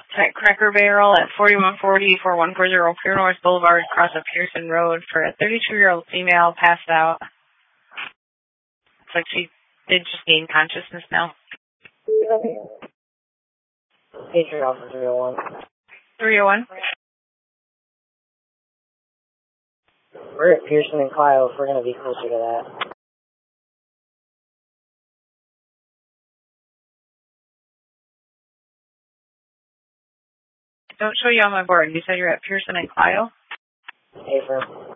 at Cracker Barrel at 4140-4140 Pure North Boulevard across of Pearson Road for a 32-year-old female passed out. Looks like she did just gain consciousness now. Patriot Officer 301. 301? We're at Pearson and Clio if we're going to be closer to that. Don't show you on my board. You said you're at Pearson and Clio? Hey, firm.